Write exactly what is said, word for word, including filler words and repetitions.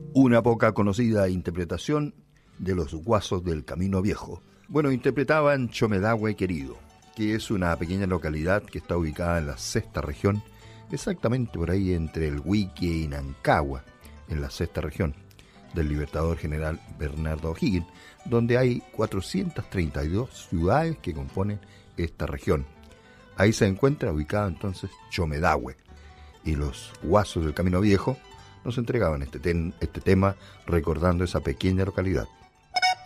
Una poca conocida interpretación de los Guasos del Camino Viejo. Bueno, interpretaban Chomedahue Querido, que es una pequeña localidad que está ubicada en la sexta región, exactamente por ahí entre el Huique y Nancagua, en la sexta región del Libertador General Bernardo O'Higgins, donde hay cuatrocientas treinta y dos ciudades que componen esta región. Ahí se encuentra ubicado entonces Chomedahue, y los Guasos del Camino Viejo nos entregaban este, ten, este tema recordando esa pequeña localidad.